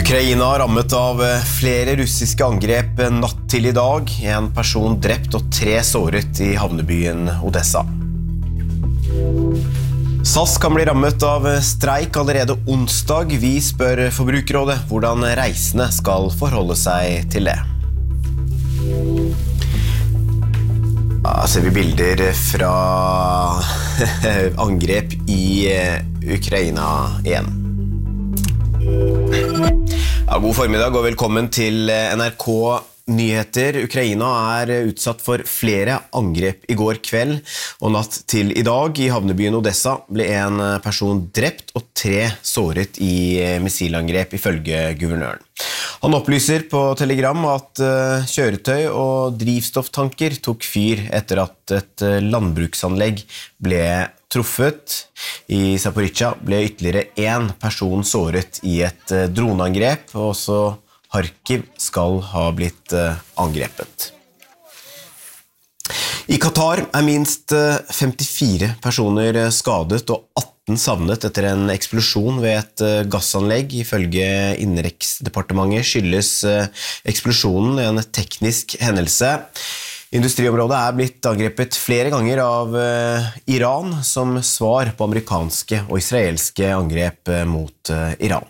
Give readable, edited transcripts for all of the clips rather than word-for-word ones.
Ukraina rammet av flere russiske angrep natt til I dag. En person drept og 3 såret I havnebyen Odessa. SAS kan bli rammet av streik allerede onsdag. Vi spør Forbrukerrådet hvordan reisende skal forholde seg til det. Ser vi bilder fra angrep I Ukraina igjen. God formiddag og velkommen til NRK Nyheter. Ukraina utsatt for flere angrep I går kveld og natt til I dag. I havnebyen Odessa ble en person drept og 3 såret I missilangrep ifølge guvernøren. Han opplyser på Telegram at kjøretøy og drivstofftanker tok fyr etter at et landbruksanlegg ble truffet. I Zaporizjzja ble ytterligere en person såret I et droneangrep, og også Kharkiv skal ha blitt angrepet. I Qatar minst 54 personer skadet og 18 savnet etter en eksplosjon ved et gassanlegg. Ifølge Innenriksdepartementet skyldes eksplosjonen en teknisk hendelse. Industriområdet blitt angrepet flere ganger av Iran som svar på amerikanske og israelske angrep mot Iran.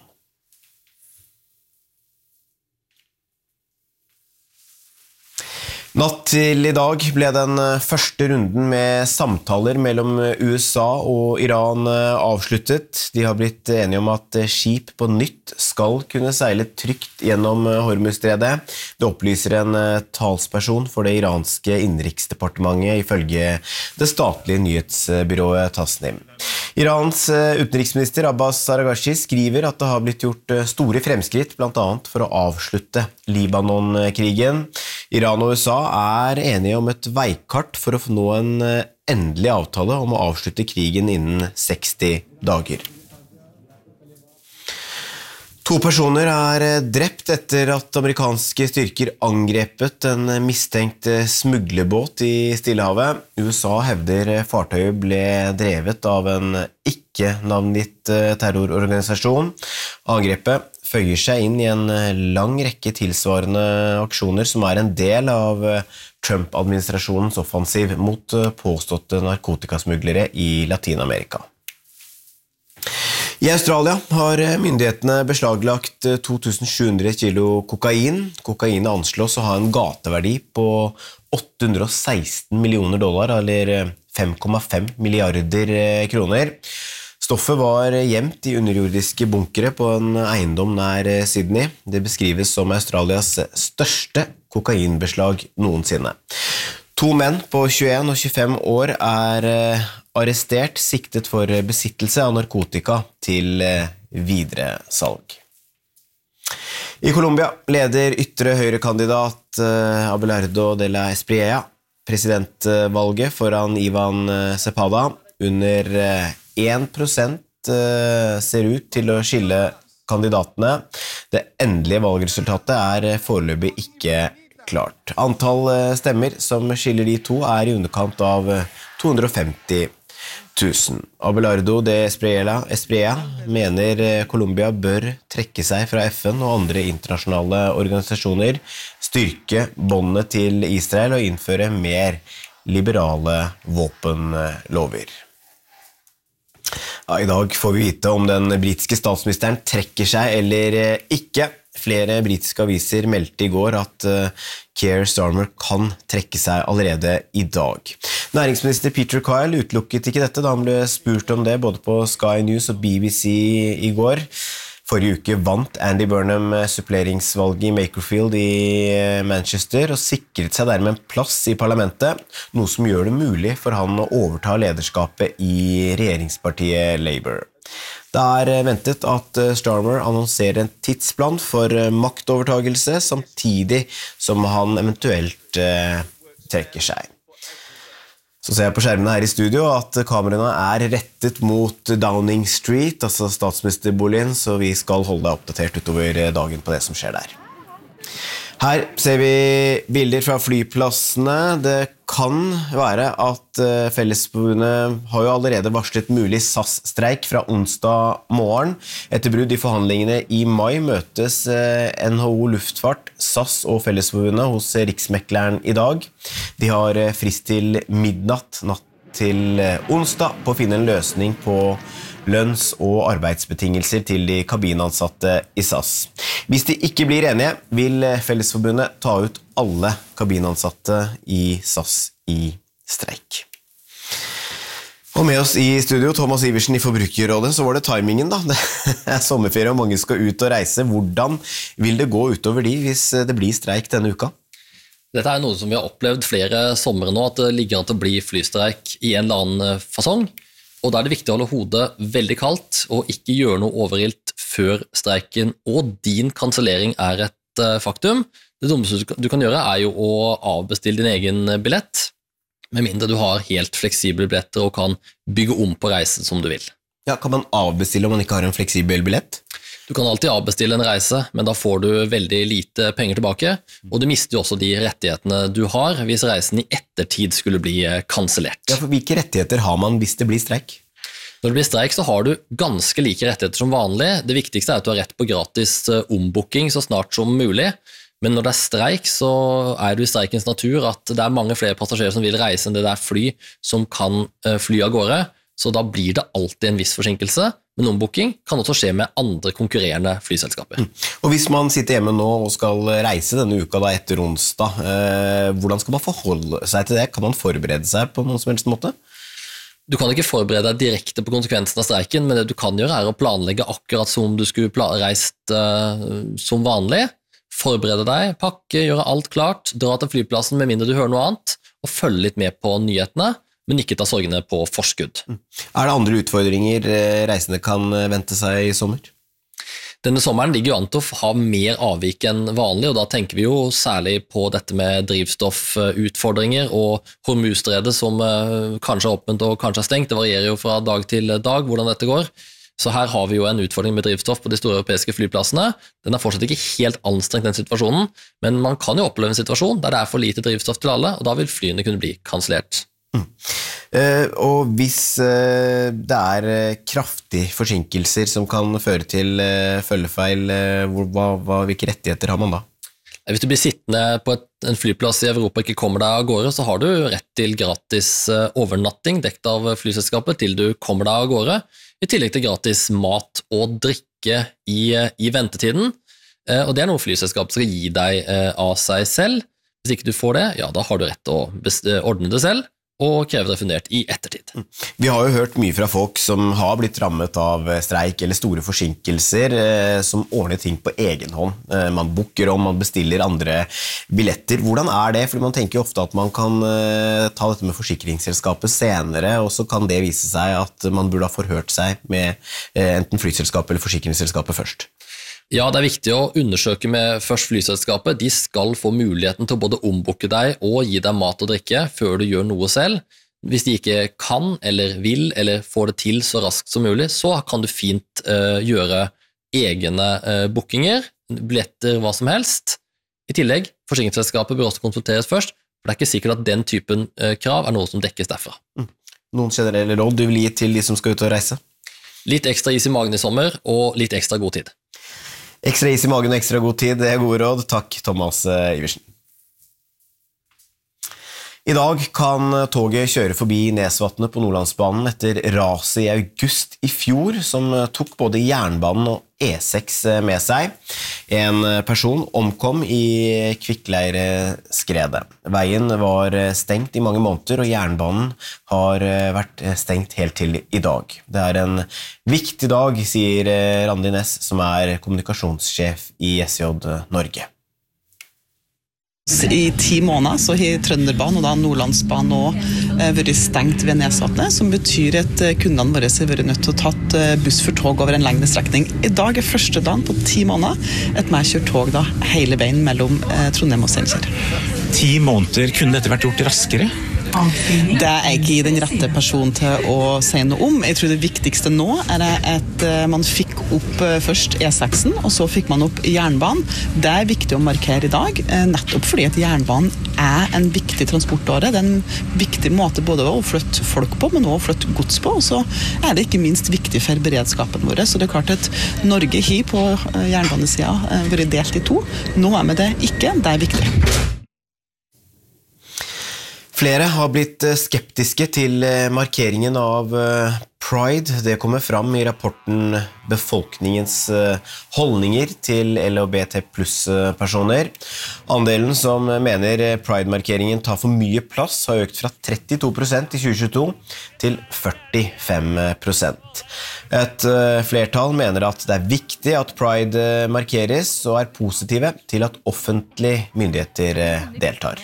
Natt til I dag ble den første runden med samtaler mellom USA og Iran avsluttet. De har blitt enige om at skip på nytt skal kunne seile trygt gjennom Hormuzstredet. Det opplyser en talsperson for det iranske innenriksdepartementet ifølge det statlige nyhetsbyrået Tasnim. Irans utenriksminister Abbas Araghchi skriver at det har blitt gjort store fremskritt, blant annet for å avslutte Libanon-krigen. Iran og USA enige om et veikart for å nå en endelig avtale om å avslutte krigen innen 60 dager. 2 personer drept etter at amerikanske styrker angrepet en mistenkt smuglerbåt I Stillehavet. USA hevder fartøyet ble drevet av en ikke-navngitt terrororganisasjon. Angrepet føyer seg inn I en lang rekke tilsvarende aksjoner som en del av Trump-administrasjonens offensiv mot påståtte narkotikasmuglere I Latinamerika. I Australia har myndighetene beslaglagt 2700 kilo kokain. Kokainet anslås å ha en gateverdi på $816 millioner, eller 5,5 milliarder kroner. Stoffet var gjemt I underjordiske bunkere på en eiendom nær Sydney. Det beskrives som Australias største kokainbeslag noensinne. 2 menn på 21 og 25 år arrestert, siktet for besittelse av narkotika til videre salg. I Colombia leder ytre høyrekandidat Abelardo de la Espriella presidentvalget foran Ivan Cepeda. Under 1% ser ut til å skille kandidatene. Det endelige valgresultatet foreløpig ikke klart. Antall stemmer som skiller de to I underkant av 250 000. Abelardo de Espriella mener Colombia bør trekke seg fra FN og andre internasjonale organisasjoner, styrke båndene til Israel og innføre mer liberale våpenlover. I dag får vi vite om den britiske statsministeren trekker seg eller ikke. Flere britiske aviser meldte I går at Keir Starmer kan trekke seg allerede I dag. Næringsminister Peter Kyle utelukket ikke dette da han ble spurt om det både på Sky News og BBC I går. Forrige uke vant Andy Burnham suppleringsvalget I Makerfield I Manchester og sikret seg dermed en plass I parlamentet, noe som gjør det mulig for han å overta lederskapet I regjeringspartiet Labour. Det ventet at Starmer annonserer en tidsplan for maktovertagelse samtidig som han eventuelt trekker seg. Så ser jeg på skjermene her I studio at kameraene rettet mot Downing Street, altså statsministerboligen, så vi skal holde deg oppdatert utover dagen på det som skjer der. Her ser vi bilder fra flyplassene. Det kan være at Fellesforbundet har jo allerede varslet mulig SAS-streik fra onsdag morgen. Etter brudd i forhandlingene i mai møtes NHO Luftfart, SAS og Fellesforbundet hos Riksmekleren i dag. De har frist til midnatt natt til onsdag på å finne en løsning på lønns- og arbeidsbetingelser til de kabinansatte i SAS. Hvis de ikke blir enige, vil Fellesforbundet ta ut alle kabinansatte i SAS i streik. Og med oss i studio, Thomas Iversen i Forbrukerrådet, så var det timingen da. Det sommerferie og mange skal ut og reise. Hvordan vil det gå utover de hvis det blir streik denne uka? Dette noe som vi har opplevd flere sommer nå, at det ligger an til å bli flystreik i en eller annen fasong. Og da det viktig å holde hodet veldig kaldt og ikke gjøre noe overilt før streiken og din kansellering et faktum. Det dummeste du kan gjøre jo å avbestille din egen billett, med mindre du har helt fleksible billetter og kan bygge om på reisen som du vil. Ja, kan man avbestille om man ikke har en fleksibel billett? Du kan alltid avbestille en reise, men da får du veldig lite penger tilbake, og du mister jo også de rettighetene du har hvis reisen i ettertid skulle bli kansellert. Ja, for hvilke rettigheter har man hvis det blir streik? Når det blir streik så har du ganske like rettigheter som vanlig. Det viktigste at du har rett på gratis ombooking så snart som mulig, men når det streik så det i streikens natur at det mange flere passasjerer som vil reise enn det fly som kan fly av gårde, så da blir det alltid en viss forsinkelse. Men ombooking kan også skje med andre konkurrerende flyselskaper. Og hvis man sitter hjemme nå og skal reise denne uka da etter onsdag, hvordan skal man forholde seg til det? Kan man forberede seg på noen som helst måte? Du kan ikke forberede deg direkte på konsekvensen av streiken, men det du kan gjøre å planlegge akkurat som du skulle reist som vanlig. Forberede deg, pakke, gjøre alt klart, dra til flyplassen med mindre du hører noe annet, og følge litt med på nyhetene, men ikke ta sorgene på forskudd. Det andre utfordringer reisende kan vente seg i sommer? Denne sommeren ligger jo an til å ha mer avvik enn vanlig, og da tenker vi jo særlig på dette med drivstoffutfordringer og Hormuzstredet som kanskje er åpent og kanskje er stengt. Det varierer jo fra dag til dag hvordan dette går. Så her har vi jo en utfordring med drivstoff på de store europeiske flyplassene. Den fortsatt ikke helt anstrengt den situasjonen, men man kan jo oppleve en situasjon der det for lite drivstoff til alle, og da vil flyene kunne bli kansellert. Og hvis det kraftige forsinkelser som kan føre til følgefeil, hvilke rettigheter har man da? Hvis du blir sittende på en flyplass i Europa og ikke kommer deg av gårde, så har du rett til gratis overnatting dekt av flyselskapet til du kommer deg av gårde, i tillegg til gratis mat og drikke i ventetiden. Og det noe flyselskapet skal gi deg av seg selv. Hvis ikke du får det, ja, da har du rett til å ordne det selv og kreve refundert i ettertid. Vi har jo hørt mye fra folk som har blitt rammet av streik eller store forsinkelser, som ordner ting på egen hånd. Man booker om, man bestiller andre billetter. Hvordan det? Fordi man tenker jo ofte at man kan ta dette med forsikringsselskapet senere, og så kan det vise seg at man burde ha forhørt seg med enten flyselskapet eller forsikringsselskapet først. Ja, det viktig å undersøke med først flyselskapet. De skal få muligheten til å både ombooke deg og gi deg mat og drikke før du gjør noe selv. Hvis de ikke kan eller vil eller får det til så raskt som mulig, så kan du fint gjøre egne bookinger, billetter, hva som helst. I tillegg, forsikringsselskapet bør også konsulteres først, for det ikke sikkert at den typen krav noe som dekkes derfra. Noen generelle råd du vil gi til de som skal ut og reise? Litt ekstra is i magen i sommer, og litt ekstra god tid. Ekstra is i magen og ekstra god tid, det gode råd. Takk, Thomas Iversen. I dag kan toget kjøre forbi Nesvatnet på Nordlandsbanen etter raset i august i fjor, som tok både jernbanen og E6 med seg. En person omkom i Kvikkleireskredet. Veien var stengt i mange måneder, og jernbanen har vært stengt helt til i dag. Det en viktig dag, sier Randi Næss, som kommunikasjonssjef i SJ Norge. I 10 måneder så har Trønderbanen og da Nordlandsbanen også vært stengt ved Nesvatnet, som betyr at kundene våre har vært nødt til å ta buss for tog over en lengre strekning. I dag første dagen på 10 måneder at vi kjører tog da hele veien mellom Trondheim og Steinkjer. 10 måneder, kunne dette vært gjort raskere? Det jeg ikke den rette personen til å si noe om. Jeg tror det viktigste nå at man fikk opp først E6-en, og så fikk man opp jernbanen. Det viktig å markere i dag, nettopp fordi at jernbanen en viktig transportåre. Det en viktig måte både å flytte folk på, men også å flytte gods på. Og så det ikke minst viktig for beredskapen vår. Så det klart at Norge har på jernbanesida vært delt i to. Nå vi det ikke. Det viktig. Flere har blitt skeptiske til markeringen av Pride. Det kommer fram i rapporten Befolkningens holdninger til LHBT+-personer. Andelen som mener Pride-markeringen tar for mye plass har økt fra 32% i 2022 til 45%. Et flertall mener at det viktig at Pride markeres og positive til at offentlige myndigheter deltar.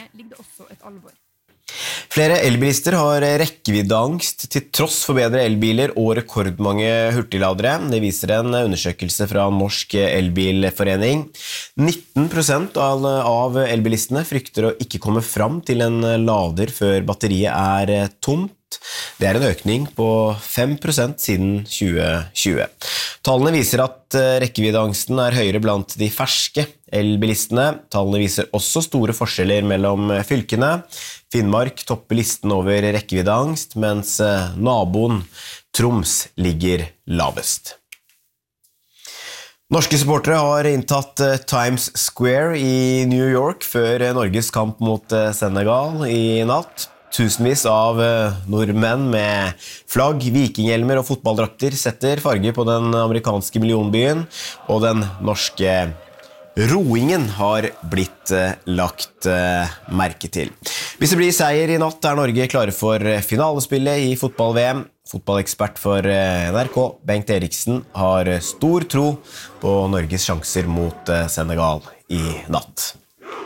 Flere elbilister har rekkeviddeangst til tross for bedre elbiler og rekordmange hurtigladere. Det viser en undersøkelse fra Norsk Elbilforening. 19% av elbilistene frykter å ikke komme fram til en lader før batteriet tomt. Det en økning på 5% siden 2020. Tallene viser at rekkeviddeangsten høyere blant de ferske elbilistene. Tallene viser også store forskjeller mellom fylkene. Finnmark topper listen over rekkeviddeangst, mens naboen Troms ligger lavest. Norske supportere har inntatt Times Square i New York før Norges kamp mot Senegal i natt. Tusenvis av nordmenn med flagg, vikinghjelmer og fotballdrakter setter farge på den amerikanske millionbyen, og den norske roingen har blitt lagt merke til. Hvis det blir seier i natt, Norge klare for finalespillet i fotball-VM. Fotballekspert for NRK, Bengt Eriksen, har stor tro på Norges sjanser mot Senegal i natt.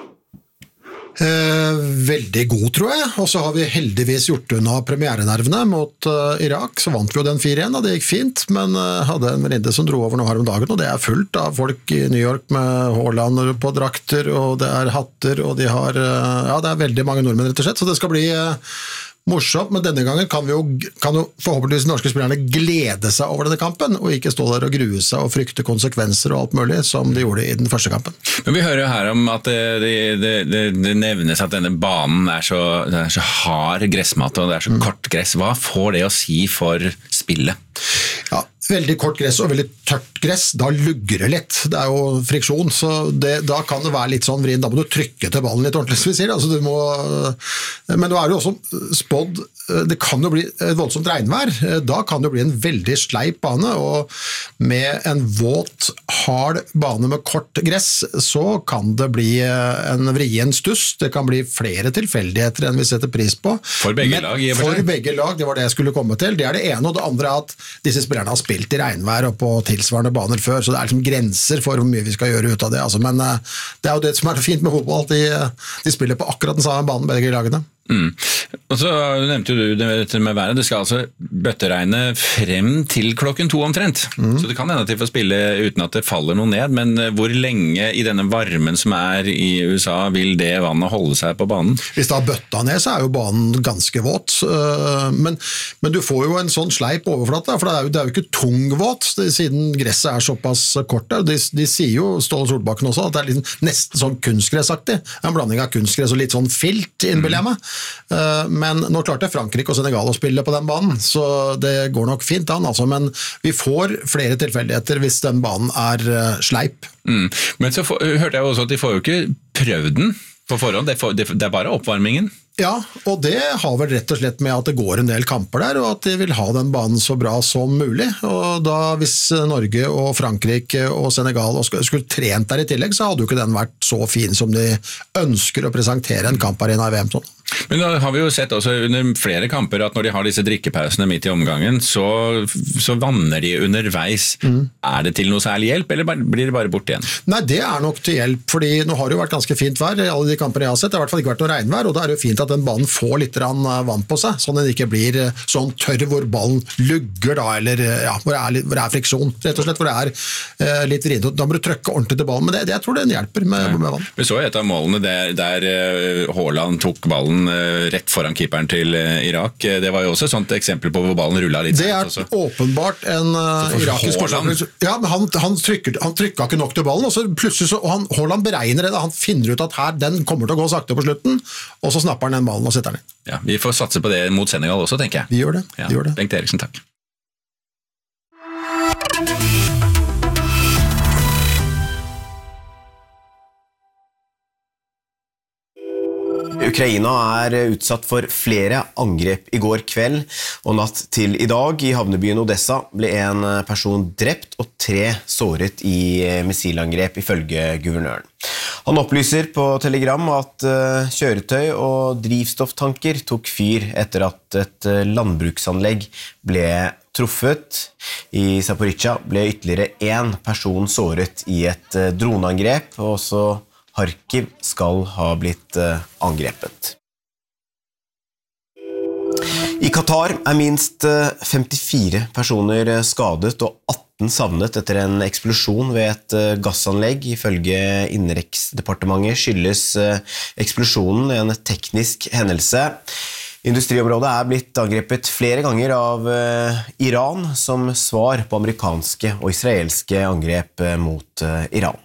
Veldig god, tror jeg. Og så har vi heldigvis gjort unna premierenervene mot Irak. Så vant vi jo den 4-1, og det gikk fint, men hadde en venninne som dro over nå her om dagen, og det fullt av folk i New York med Haaland på drakter, og det hatter, og de har, ja, det veldig mange nordmenn rett og slett, så det skal bli morsomt, men denne gangen kan jo forhåpentligvis de norske spillerne glede seg over denne kampen, og ikke stå der og grue seg og frykte konsekvenser og alt mulig, som de gjorde i den første kampen. Men vi hører jo her om at det nevnes at denne banen så hard gressmat, og det så kort gress. Hva får det å si for spillet? Ja, veldig kort gress og veldig tørt gress, da lugger det litt. Det jo friksjon, så da kan det være litt sånn vrien. Da må du trykke til ballen litt ordentlig, som vi sier. Altså, men nå det jo også spådd, det kan jo bli et voldsomt regnvær. Da kan det bli en veldig sleip bane, og med en våt, hard bane med kort gress, så kan det bli en vrien stuss. Det kan bli flere tilfeldigheter enn vi setter pris på. For begge lag? For begge lag, det var det jeg skulle komme til. Det det ene, og det andre at disse spillerne har spilt i regnvær og på tilsvarende baner før, så det liksom grenser for hvor mye vi skal gjøre ut av det. Altså, men det jo det som fint med fotball, at de spiller på akkurat den samme banen begge lagene. Og så nevnte du det med været. Det skal altså bøtteregne frem til 2:00 omtrent. Så det kan hende at de får spille uten at det faller noe ned, men hvor lenge i denne varmen som i USA vil det vannet holde seg på banen? Hvis det har bøtta ned, så jo banen ganske våt, men du får jo en sånn sleip overflate, for det jo ikke tungvåt, siden gresset såpass kort der. De sier jo, Ståle Solbakken også, at det liksom nesten sånn kunstgressaktig, en blanding av kunstgress og litt sånn filt, innbiller jeg meg. Men nå klarte Frankrike og Senegal å spille på den banen, så det går nok fint an, altså. Men vi får flere tilfeldigheter hvis den banen sleip. Men så hørte jeg også at de får jo ikke prøvd den på forhånd, det bare oppvarmingen. Ja, og det har vel rett og slett med at det går en del kamper der, og at de vil ha den banen så bra som mulig. Og da, hvis Norge og Frankrike og Senegal skulle trent der i tillegg, så hadde jo ikke den vært så fin som de ønsker å presentere en kamparena i VM sånn. Men da har vi jo sett også under flere kamper at når de har disse drikkepausene midt i omgangen, så vanner de underveis. Det til noe særlig hjelp, eller blir det bare bort igjen? Nei, det nok til hjelp, fordi nå har det jo vært ganske fint vær i alle de kampene jeg har sett. Det har i hvert fall ikke vært noe regnvær, og da det jo fint at den banen får litt vann på seg, sånn at den ikke blir sånn tørr hvor ballen lugger da, eller ja, hvor det friksjon, rett og slett, hvor det litt vrient. Da må du trykke ordentlig til ballen, men jeg tror den hjelper med vann. Vi så et av målene der Haaland tok ballen ballen rett foran keeperen til Irak. Det var jo også et sånt eksempel på hvor ballen rullet litt. Det åpenbart en irakisk forsvarsspiller. Ja, men han trykket ikke nok til ballen, og så plutselig Haaland beregner det, han finner ut at her, den kommer til å gå sakte på slutten, og så snapper han den ballen og setter den inn. Ja, vi får satse på det mot Senegal også, tenker jeg. Vi gjør det. Bengt Eriksen, takk. Ukraina utsatt for flere angrep I går kveld, og natt til I dag I havnebyen Odessa ble en person drept og 3 såret I missilangrep ifølge guvernøren. Han opplyser på Telegram at kjøretøy og drivstofftanker tok fyr etter at et landbruksanlegg ble truffet. I Zaporizjzja ble ytterligere 1 person såret I et droneangrep, og også Kharkiv skal ha blitt angrepet. I Qatar minst 54 personer skadet og 18 savnet etter en eksplosjon ved et gassanlegg. Ifølge Innenriksdepartementet skyldes eksplosjonen en teknisk hendelse. Industriområdet blitt angrepet flere ganger av Iran som svar på amerikanske og israelske angrep mot Iran.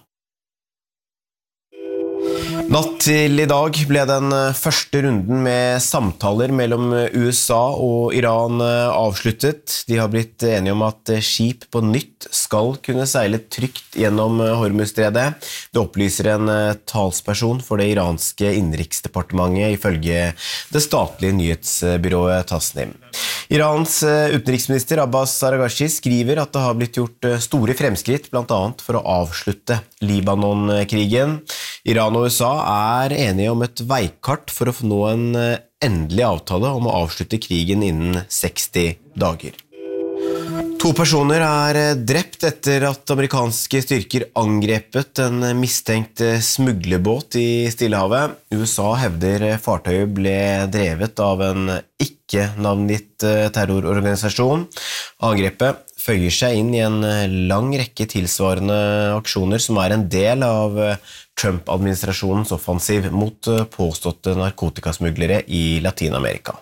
Natt til I dag ble den første runden med samtaler mellom USA og Iran avsluttet. De har blitt enige om at skip på nytt skal kunne seile trygt gjennom Hormuzstredet. Det opplyser en talsperson for det iranske innenriksdepartementet ifølge det statlige nyhetsbyrået Tasnim. Irans utenriksminister Abbas Araghchi skriver at det har blitt gjort store fremskritt, blant annet for å avslutte Libanon-krigen. Iran og USA enige om et veikart for å nå en endelig avtale om å avslutte krigen innen 60 dager. 2 personer drept etter at amerikanske styrker angrepet en mistenkt smuglerbåt I Stillehavet. USA hevder fartøyet ble drevet av en ikke-navngitt terrororganisasjon. Angrepet føyer seg inn I en lang rekke tilsvarende aksjoner som en del av Trump-administrasjonens offensiv mot påståtte narkotikasmuglere I Latinamerika.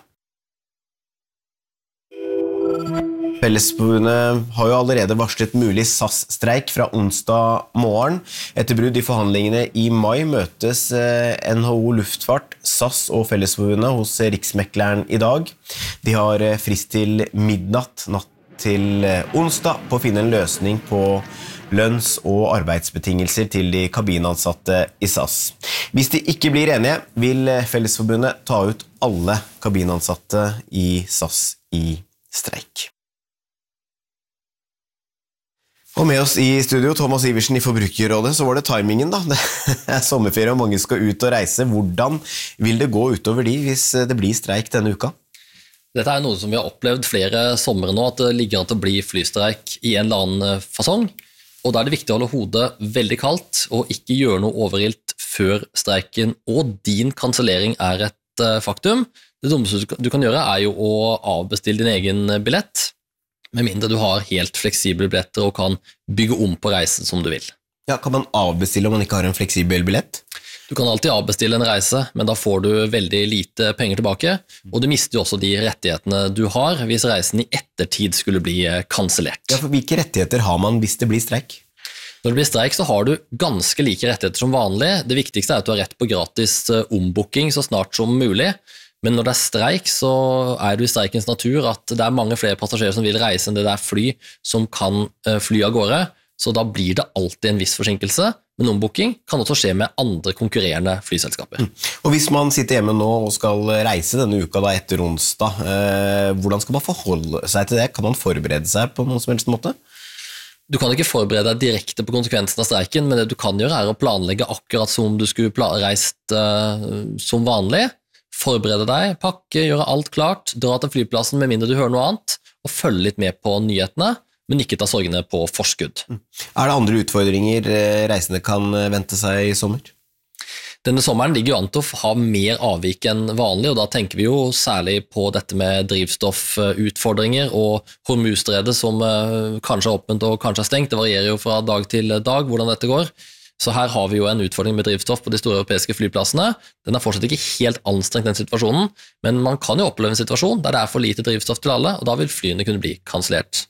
Fellesforbundet har jo allerede varslet mulig SAS-streik fra onsdag morgen. Etter brudd I forhandlingene I mai møtes NHO Luftfart, SAS og Fellesforbundet hos Riksmekleren I dag. De har frist til midnatt natt til onsdag på å finne en løsning på lønns- og arbeidsbetingelser til de kabinansatte I SAS. Hvis de ikke blir enige, vil Fellesforbundet ta ut alle kabinansatte I SAS I streik. Og med oss I studio, Thomas Iversen I Forbrukerrådet, så var det timingen da. Det sommerferie og mange skal ut og reise. Hvordan vil det gå utover de hvis det blir streik denne uka? Dette noe som vi har opplevd flere sommer nå, at det ligger an til å bli flystreik I en eller annen fasong. Og da det viktig å holde hodet veldig kaldt og ikke gjøre noe overilt før streiken og din kansellering et faktum. Det dummeste du kan gjøre jo å avbestille din egen billett, med mindre du har helt fleksible billetter og kan bygge om på reisen som du vil. Ja, kan man avbestille om man ikke har en fleksibel billett? Du kan alltid avbestille en reise, men da får du veldig lite penger tilbake, og du mister jo også de rettighetene du har hvis reisen I ettertid skulle bli kansellert. Ja, for hvilke rettigheter har man hvis det blir streik? Når det blir streik så har du ganske like rettigheter som vanlig. Det viktigste at du har rett på gratis ombooking så snart som mulig, men når det streik så det I streikens natur at det mange flere passasjerer som vil reise enn det fly som kan fly av gårde, så da blir det alltid en viss forsinkelse, men ombooking kan også skje med andre konkurrerende flyselskaper. Og hvis man sitter hjemme nå og skal reise denne uka da etter onsdag, hvordan skal man forholde seg til det? Kan man forberede seg på noen som helst måte? Du kan ikke forberede deg direkte på konsekvensen av streiken, men det du kan gjøre å planlegge akkurat som du skulle reist som vanlig. Forberede deg, pakke, gjøre alt klart, dra til flyplassen med mindre du hører noe annet, og følge litt med på nyhetene, men ikke ta sorgene på forskudd. Det andre utfordringer reisende kan vente seg I sommer? Denne sommeren ligger jo an til å ha mer avvik enn vanlig, og da tenker vi jo særlig på dette med drivstoffutfordringer og Hormuzstredet som kanskje åpent og kanskje stengt. Det varierer jo fra dag til dag hvordan dette går. Så her har vi jo en utfordring med drivstoff på de store europeiske flyplassene. Den er fortsatt ikke helt anstrengt, den situasjonen, men man kan jo oppleve en situasjon der det er for lite drivstoff til alle, og da vil flyene kunne bli kansellert.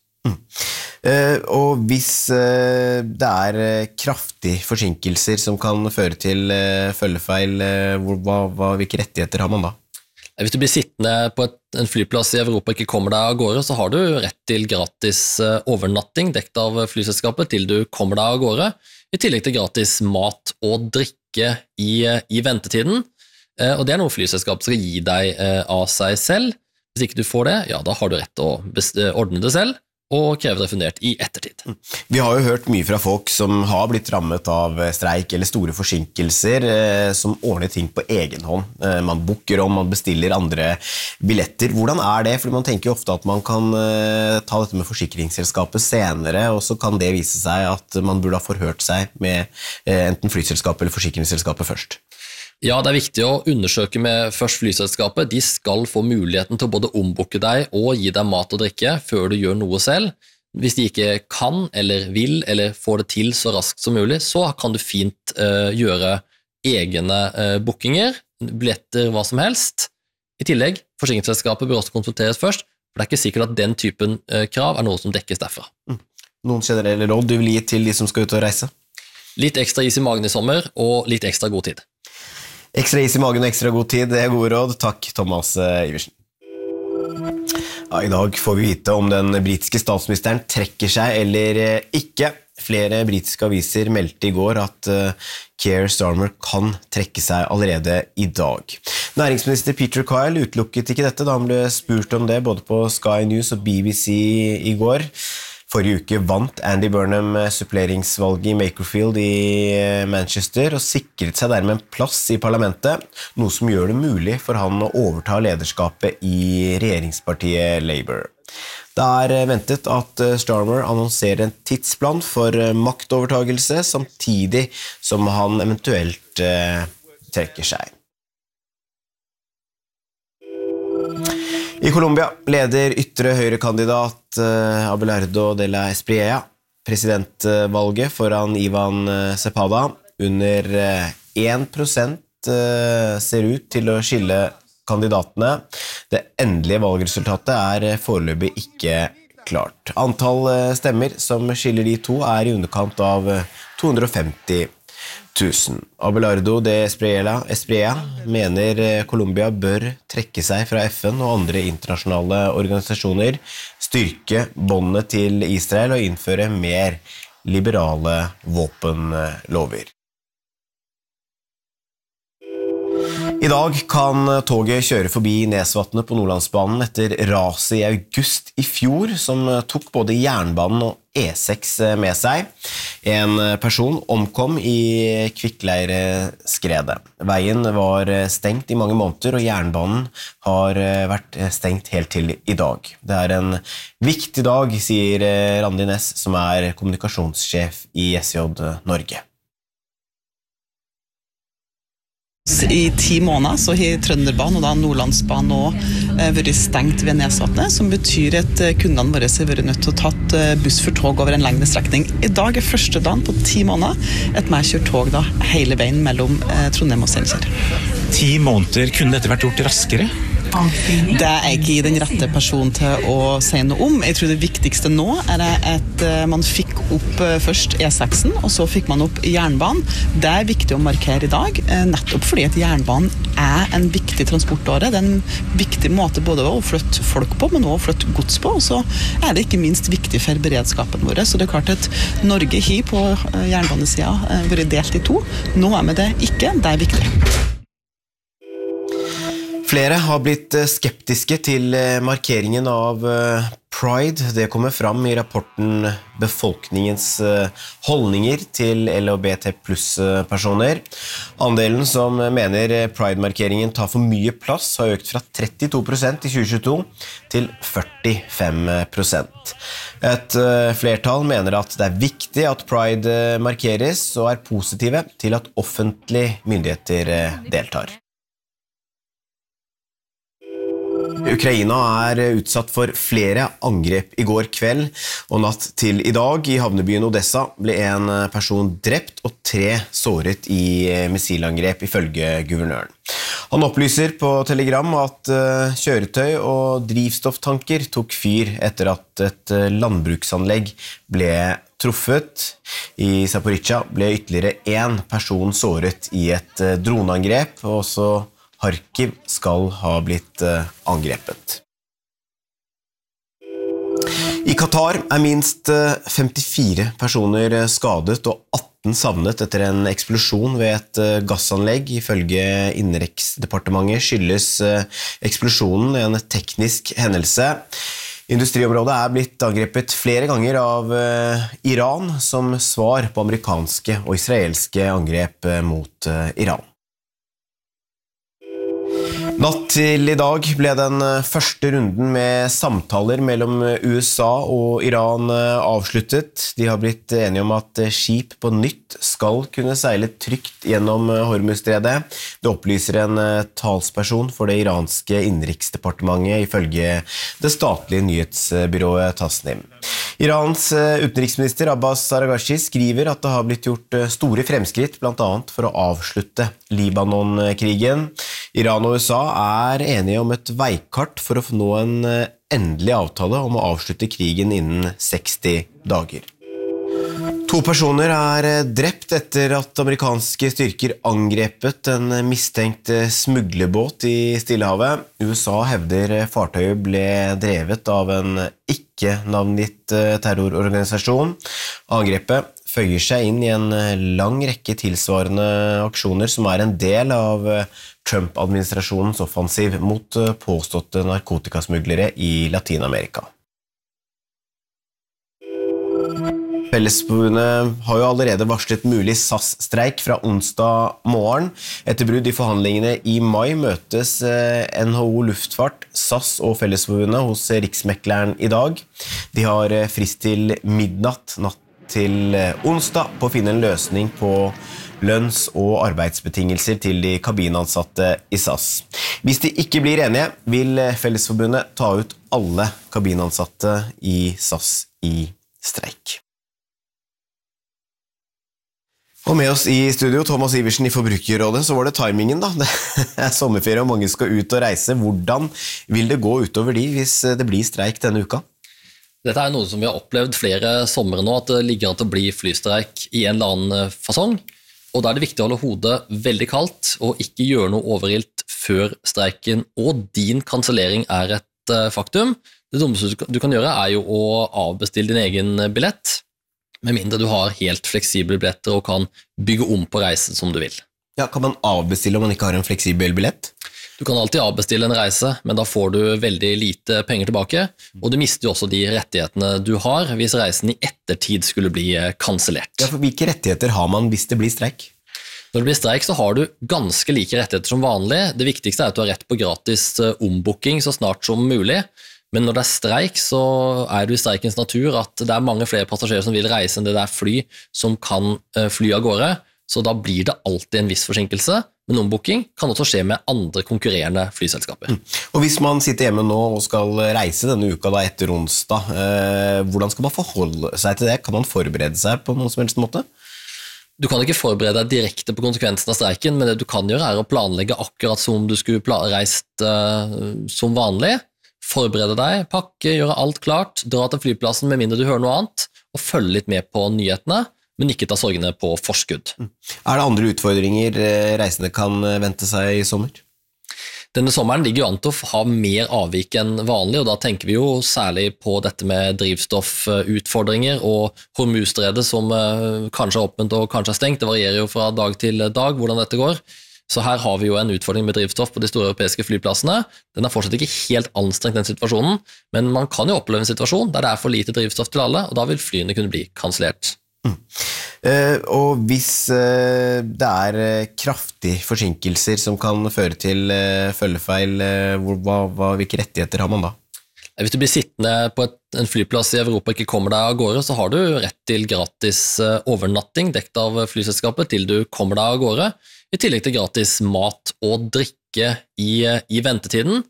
Og hvis det er kraftige forsinkelser som kan føre til følgefeil, hvilke rettigheter har man da? Hvis du blir sittende på en flyplass i Europa og ikke kommer deg av gårde, så har du rett til gratis overnatting dekt av flyselskapet til du kommer deg av gårde, i tillegg til gratis mat og drikke i ventetiden, og det er noe flyselskapet skal gi deg av seg selv. Hvis ikke du får det, ja, da har du rett til å ordne det selv, og kreve refundert i ettertid. Vi har jo hørt mye fra folk som har blitt rammet av streik eller store forsinkelser, som ordner ting på egen hånd. Man booker om, man bestiller andre billetter. Hvordan er det? Fordi man tenker jo ofte at man kan ta dette med forsikringsselskapet senere, og så kan det vise seg at man burde ha forhørt seg med enten flyselskapet eller forsikringsselskapet først. Ja, det er viktig å undersøke med først flyselskapet. De skal få muligheten til å både ombooke deg og gi deg mat og drikke før du gjør noe selv. Hvis de ikke kan eller vil eller får det til så raskt som mulig, så kan du fint gjøre egne bookinger, billetter, hva som helst. I tillegg, forsikringsselskapet bør også konsulteres først, for det er ikke sikkert at den typen krav er noe som dekkes derfra. Noen generelle råd du vil gi til de som skal ut og reise? Litt ekstra is i magen i sommer, og litt ekstra god tid. Ekstra is i magen og ekstra god tid, det er gode råd. Takk, Thomas Iversen. Ja, i dag får vi vite om den britiske statsministeren trekker seg eller ikke. Flere britiske aviser meldte i går at Keir Starmer kan trekke seg allerede i dag. Næringsminister Peter Kyle utelukket ikke dette da han ble spurt om det både på Sky News og BBC i går. Forrige uke vant Andy Burnham suppleringsvalget i Makerfield i Manchester og sikret seg dermed en plass i parlamentet, noe som gjør det mulig for han å overta lederskapet i regjeringspartiet Labour. Det er ventet at Starmer annonserer en tidsplan for maktovertagelse, samtidig som han eventuelt trekker seg. I Colombia leder ytre høyrekandidat Abelardo de la Espriella presidentvalget foran Ivan Cepeda. Under 1% ser ut til å skille kandidatene. Det endelige valgresultatet er foreløpig ikke klart. Antall stemmer som skiller de to er i underkant av 250 000. Abelardo de Espriella mener Colombia bør trekke seg fra FN og andre internasjonale organisasjoner, styrke båndene til Israel og innføre mer liberale våpenlover. I dag kan toget kjøre forbi Nesvatnet på Nordlandsbanen etter raset i august i fjor, som tok både jernbanen og E6 med seg. En person omkom i kvikkleireskredet. Veien var stengt i mange måneder, og jernbanen har vært stengt helt til i dag. Det er en viktig dag, sier Randi Næss, som er kommunikasjonssjef i SJ Norge. I 10 måneder så har Trønderbanen og da Nordlandsbanen også vært stengt ved Nesvatnet, som betyr at kundene våre har vært nødt til å tatt buss for tog over en lengre strekning. I dag er første dagen på 10 måneder at vi kjører tog da hele veien mellom Trondheim og Steinkjer. 10 måneder, kunne dette vært gjort raskere? Det er ikke den rette personen til å si noe om. Jeg tror det viktigste nå er at man fikk opp først E6-en, og så fikk man opp jernbanen. Det er viktig å markere i dag, nettopp fordi at jernbanen er en viktig transportåre. Det er en viktig måte både å flytte folk på, men også å flytte gods på, og så er det ikke minst viktig for beredskapen vår. Så det er klart at Norge har på jernbanesiden vært delt i 2. Nå er vi det ikke, det er viktig. Flere har blitt skeptiske til markeringen av Pride. Det kommer fram i rapporten Befolkningens holdninger til LHBT+-personer. Andelen som mener Pride-markeringen tar for mye plass har økt fra 32% i 2022 til 45%. Et flertall mener at det er viktig at Pride markeres og er positive til at offentlige myndigheter deltar. Ukraina utsatt for flere angrep I går kveld, og natt til I dag I havnebyen Odessa ble en person drept og 3 såret I missilangrep ifølge guvernøren. Han opplyser på Telegram at kjøretøy og drivstofftanker tok fyr etter at et landbruksanlegg ble truffet. I Zaporizjzja ble ytterligere en person såret I et droneangrep, og også Kharkiv skal ha blitt angrepet. I Qatar minst 54 personer skadet og 18 savnet etter en eksplosjon ved et gassanlegg. Ifølge Innenriksdepartementet skyldes eksplosjonen en teknisk hendelse. Industriområdet blitt angrepet flere ganger av Iran som svar på amerikanske og israelske angrep mot Iran. Natt til I dag ble den første runden med samtaler mellom USA og Iran avsluttet. De har blitt enige om at skip på nytt skal kunne seile trygt gjennom Hormuzstredet. Det opplyser en talsperson for det iranske innenriksdepartementet ifølge det statlige nyhetsbyrået Tasnim. Irans utenriksminister Abbas Araghchi skriver at det har blitt gjort store fremskritt, blant annet for å avslutte Libanon-krigen. Iran og USA enige om et veikart for å nå en endelig avtale om å avslutte krigen innen 60 dager. 2 personer drept etter at amerikanske styrker angrepet en mistenkt smuglerbåt I Stillehavet. USA hevder fartøyet ble drevet av en ikke-navngitt terrororganisasjon. Angrepet føyer seg inn I en lang rekke tilsvarende aksjoner som en del av Trump-administrasjonens offensiv mot påståtte narkotikasmuglere I Latinamerika. Fellesforbundet har jo allerede varslet mulig SAS-streik fra onsdag morgen. Etter brudd I forhandlingene I mai møtes NHO Luftfart, SAS og Fellesforbundet hos Riksmekleren I dag. De har frist til midnatt natt til onsdag på å finne en løsning på lønns- og arbeidsbetingelser til de kabinansatte I SAS. Hvis de ikke blir enige, vil Fellesforbundet ta ut alle kabinansatte I SAS I streik. Og med oss I studio, Thomas Iversen I Forbrukerrådet, så var det timingen da. Det sommerferie og mange skal ut og reise. Hvordan vil det gå utover de hvis det blir streik denne uka? Dette noe som vi har opplevd flere sommer nå, at det ligger an til å bli flystreik I en eller annen fasong. Og da det viktig å holde hodet veldig kaldt og ikke gjøre noe overilt før streiken og din kansellering et faktum. Det dummeste du kan gjøre jo å avbestille din egen billett, med mindre du har helt fleksible billetter og kan bygge om på reisen som du vil. Ja, kan man avbestille om man ikke har en fleksibel billett? Du kan alltid avbestille en reise, men da får du veldig lite penger tilbake, og du mister jo også de rettighetene du har hvis reisen I ettertid skulle bli kansellert. Ja, for hvilke rettigheter har man hvis det blir streik? Når det blir streik så har du ganske like rettigheter som vanlig. Det viktigste at du har rett på gratis ombooking så snart som mulig, men når det streik så det I streikens natur at det mange flere passasjerer som vil reise enn det fly som kan fly av gårde, så da blir det alltid en viss forsinkelse, men ombooking kan også skje med andre konkurrerende flyselskaper. Og hvis man sitter hjemme nå og skal reise denne uka da etter onsdag, hvordan skal man forholde seg til det? Kan man forberede seg på noen som helst måte? Du kan ikke forberede deg direkte på konsekvensen av streiken, men det du kan gjøre å planlegge akkurat som du skulle reist som vanlig. Forberede deg, pakke, gjøre alt klart, dra til flyplassen med mindre du hører noe annet, og følge litt med på nyhetene, men ikke ta sorgene på forskudd. Det andre utfordringer reisende kan vente seg I sommer? Denne sommeren ligger jo an til å ha mer avvik enn vanlig, og da tenker vi jo særlig på dette med drivstoffutfordringer og Hormuzstredet som kanskje åpent og kanskje stengt. Det varierer jo fra dag til dag hvordan dette går. Så her har vi jo en utfordring med drivstoff på de store europeiske flyplassene. Den fortsatt ikke helt anstrengt den situasjonen, men man kan jo oppleve en situasjon der det for lite drivstoff til alle, og da vil flyene kunne bli kansellert. Og hvis det kraftige forsinkelser som kan føre til følgefeil, hvilke rettigheter har man da? Hvis du blir sittende på en flyplass I Europa og ikke kommer deg av gårde, så har du rett til gratis overnatting dekt av flyselskapet til du kommer deg av gårde, I tillegg til gratis mat og drikke I ventetiden.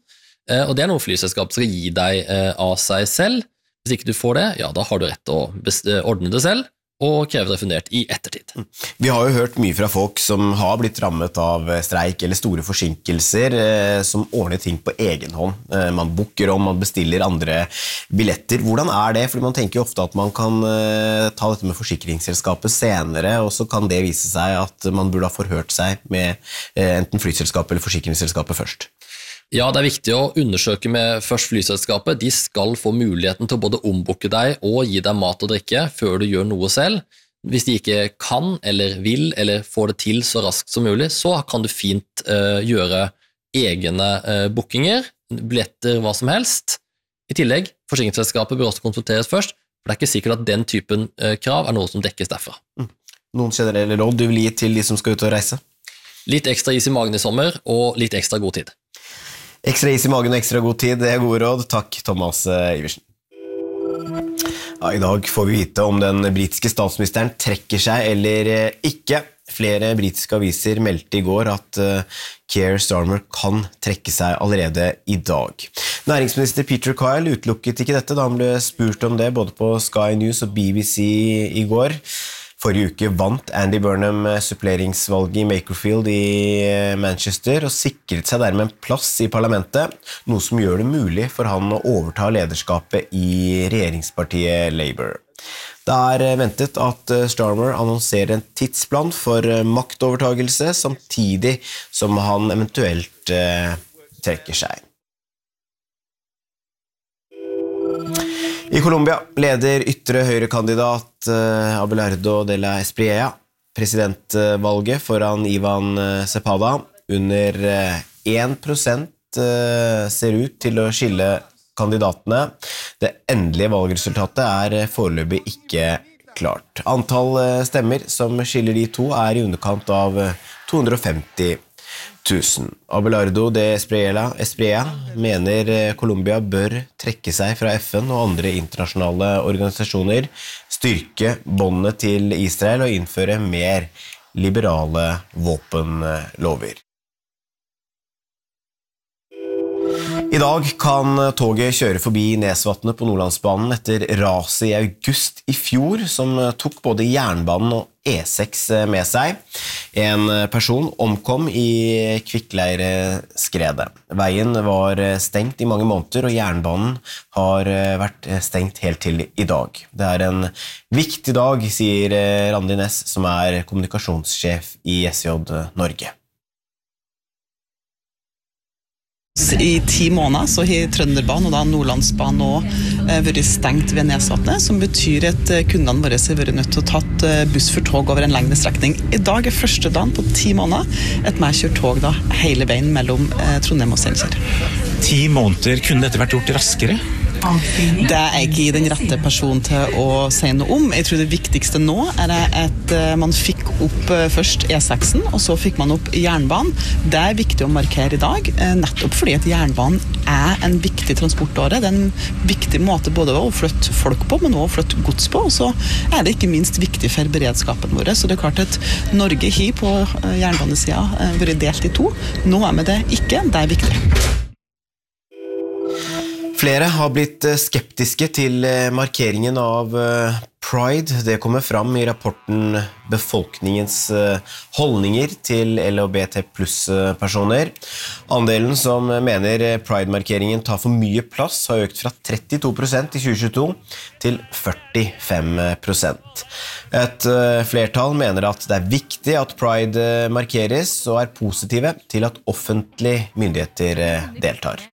Og det noe flyselskapet skal gi deg av seg selv. Hvis ikke du får det, ja, da har du rett til å ordne det selv, og kreve refundert i ettertid. Vi har jo hørt mye fra folk som har blitt rammet av streik eller store forsinkelser, som ordner ting på egen hånd. Man booker om, man bestiller andre billetter. Hvordan det? Fordi man tenker jo ofte at man kan ta dette med forsikringsselskapet senere, og så kan det vise seg at man burde ha forhørt seg med enten flyselskapet eller forsikringsselskapet først. Ja, det viktig å undersøke med først flyselskapet. De skal få muligheten til å både ombooke deg og gi deg mat og drikke før du gjør noe selv. Hvis de ikke kan eller vil eller får det til så raskt som mulig, så kan du fint gjøre egne bookinger, billetter, hva som helst. I tillegg, forsikringsselskapet bør også konsulteres først, for det ikke sikkert at den typen krav noe som dekkes derfra. Noen generelle råd du vil gi til de som skal ut og reise? Litt ekstra is i magen i sommer, og litt ekstra god tid. Ekstra is i magen og ekstra god tid, det gode råd. Takk, Thomas Iversen. Ja, i dag får vi vite om den britiske statsministeren trekker seg eller ikke. Flere britiske aviser meldte i går at Keir Starmer kan trekke seg allerede i dag. Næringsminister Peter Kyle utelukket ikke dette da han ble spurt om det både på Sky News og BBC i går. Forrige uke vant Andy Burnham suppleringsvalget i Makerfield i Manchester og sikret seg dermed en plass i parlamentet, noe som gjør det mulig for han å overta lederskapet i regjeringspartiet Labour. Det ventet at Starmer annonserer en tidsplan for maktovertagelse samtidig som han eventuelt trekker seg. I Colombia leder ytre høyrekandidat Abelardo de la Espriella presidentvalget foran Ivan Cepeda. Under 1% ser ut til å skille kandidatene. Det endelige valgresultatet foreløpig ikke klart. Antall stemmer som skiller de to i underkant av 250 000. Abelardo de Espriella mener Colombia bør trekke seg fra FN og andre internasjonale organisasjoner, styrke båndene til Israel og innføre mer liberale våpenlover. I dag kan toget kjøre forbi Nesvatnet på Nordlandsbanen etter raset i august i fjor, som tok både jernbanen og E6 med seg. En person omkom i kvikkleireskredet. Veien var stengt i mange måneder, og jernbanen har vært stengt helt til i dag. Det en viktig dag, sier Randi Næss, som kommunikasjonssjef i SJ Norge. I 10 måneder så har Trønderbanen og da Nordlandsbanen også vært stengt ved Nesvatnet, som betyr at kundene våre har vært nødt til å tatt buss for tog over en lengre strekning. I dag første dagen på 10 måneder at vi kjører tog da hele veien mellom Trondheim og Steinkjer. 10 måneder, kunne dette vært gjort raskere? Det ikke den rette personen til å si noe om. Jeg tror det viktigste nå at man fikk opp først E6-en, og så fikk man opp jernbanen. Det viktig å markere i dag, nettopp fordi at jernbanen en viktig transportåre. Det en viktig måte både å flytte folk på, men også å flytte gods på. Og så det ikke minst viktig for beredskapen vår. Så det klart at Norge har på jernbanesiden vært delt i 2. Nå vi det ikke. Det viktig. Flere har blitt skeptiske til markeringen av Pride. Det kommer fram i rapporten Befolkningens holdninger til LHBT+-personer. Andelen som mener Pride-markeringen tar for mye plass har økt fra 32% i 2022 til 45%. Et flertall mener at det viktig at Pride markeres og positive til at offentlige myndigheter deltar.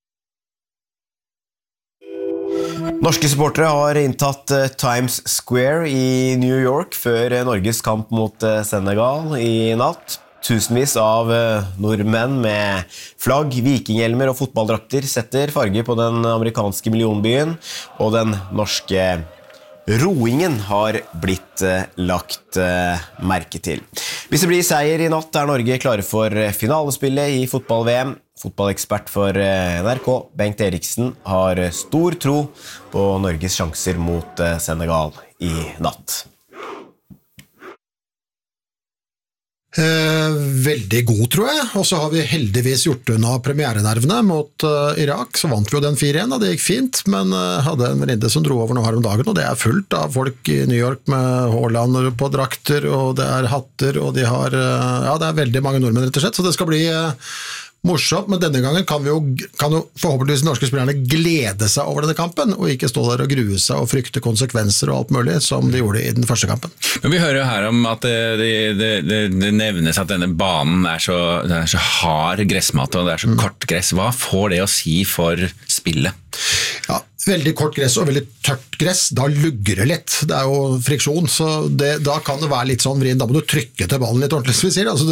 Norske supportere har inntatt Times Square i New York før Norges kamp mot Senegal i natt. Tusenvis av nordmenn med flagg, vikinghjelmer og fotballdrakter setter farge på den amerikanske millionbyen, og den norske roingen har blitt lagt merke til. Hvis det blir seier i natt, Norge klare for finalespillet i fotball-VM. Fotballekspert for NRK, Bengt Eriksen, har stor tro på Norges sjanser mot Senegal i natt. veldig god, tror jeg, og så har vi heldigvis gjort unna premierenervene mot Irak, så vant vi jo den 4-1, det gikk fint, men hadde en venninne som dro over nå her om dagen, og det er fullt av folk i New York med Haaland på drakter, og det er hatter, og de har, ja, det er veldig mange nordmenn rett og slett, så det skal bli morsomt, men denne gangen kan jo forhåpentligvis de norske spillerne glede seg over denne kampen, og ikke stå der og grue seg og frykte konsekvenser og alt mulig, som de gjorde i den første kampen. Men vi hører jo her om at det nevnes at denne banen det er så hard gressmatte, og det er så kort gress. Hva får det å si for spillet? Ja, veldig kort gress og veldig tørt gress, da lugger det litt. Det er jo friksjon, så da kan det være litt sånn vrien. Da må du trykke til ballen litt ordentlig, som vi sier. Altså,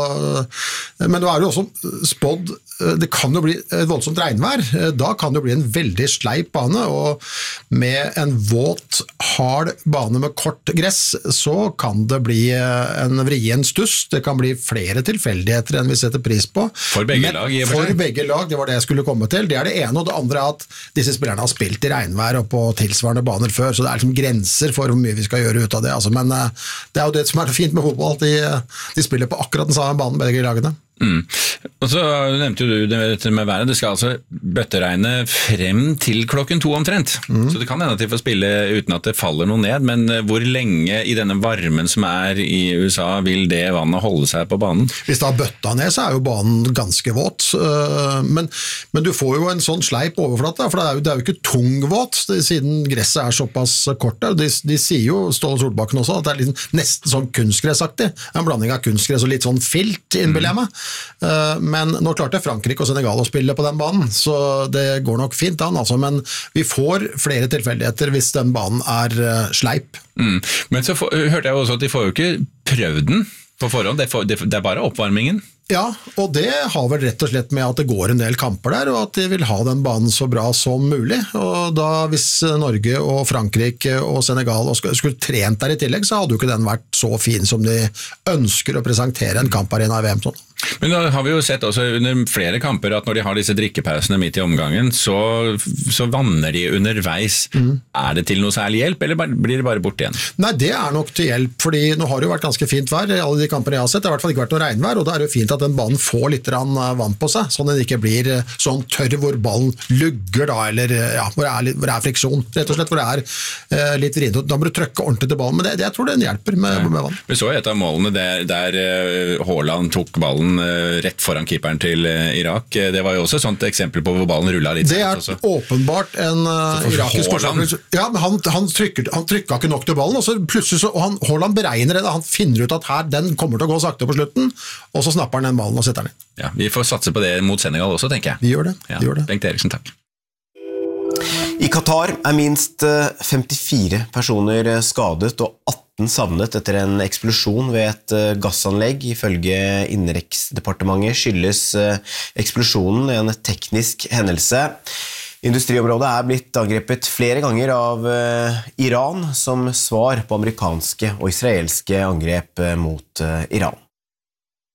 men nå er det jo også spådd, det kan jo bli et voldsomt regnvær. Da kan det jo bli en veldig sleip bane, og med en våt, hard bane med kort gress, så kan det bli en vrien stuss. Det kan bli flere tilfeldigheter enn vi setter pris på. For begge lag? For begge lag, det var det jeg skulle komme til. Det er det ene, og det andre er at disse spillerne har spilt i regnvær og på tilsvarende baner før, så det er liksom grenser for hvor mye vi skal gjøre ut av det. Altså, men det er jo det som er fint med fotball, at de spiller på akkurat den samme banen, begge lagene. Og så nevnte du det med været. Det skal altså bøtteregne frem til 2:00 omtrent. Så det kan hende at de får spille uten at det faller noe ned, men hvor lenge i denne varmen som er i USA vil det vannet holde seg på banen? Hvis det har bøtta ned, så er jo banen ganske våt, men du får jo en sånn sleip overflate, for det er jo ikke tungvåt, siden gresset er såpass kort der. De sier jo, Ståle Solbakken også, at det er liksom nesten sånn kunstgressaktig, en blanding av kunstgress og litt sånn filt, innbiller jeg meg. Men nå klarte Frankrike og Senegal å spille på den banen, så det går nok fint an, altså. Men vi får flere tilfeldigheter hvis den banen er sleip. Men så hørte jeg også at de får jo ikke prøvd den på forhånd, det er bare oppvarmingen. Ja, og det har vel rett og slett med at det går en del kamper der, og at de vil ha den banen så bra som mulig. Og da, hvis Norge og Frankrike og Senegal skulle trent der i tillegg, så hadde jo ikke den vært så fin som de ønsker å presentere en kamparena i VM sånn. Men da har vi jo sett også under flere kamper at når de har disse drikkepausene midt i omgangen, så vanner de underveis. Er det til noe særlig hjelp, eller blir det bare bort igjen? Nei, det er nok til hjelp, fordi nå har det jo vært ganske fint vær i alle de kampene jeg har sett. Det har i hvert fall ikke vært noe regnvær, og da er det jo fint at den banen får litt vann på seg, sånn at den ikke blir sånn tørr hvor ballen lugger da, eller ja, hvor det er friksjon, rett og slett, hvor det er litt vrient. Da må du trykke ordentlig til ballen, men jeg tror den hjelper med vann. Vi så et av målene der Haaland tok ballen rett foran keeperen til Irak. Det var jo også et sånt eksempel på hvor ballen rullet litt. Det er åpenbart en irakisk forsvarer. Ja, men han trykket ikke nok til ballen, og så plutselig Haaland beregner det, han finner ut at her, den kommer til å gå sakte på slutten, og så snapper han den ballen og setter den inn. Ja, vi får satse på det mot Senegal også, tenker jeg. Vi gjør det. Ja, vi gjør det. Bengt Eriksen, takk. I Qatar er minst 54 personer skadet og 18 savnet etter en eksplosjon ved et gassanlegg. Ifølge Innenriksdepartementet skyldes eksplosjonen en teknisk hendelse. Industriområdet er blitt angrepet flere ganger av Iran som svar på amerikanske og israelske angrep mot Iran.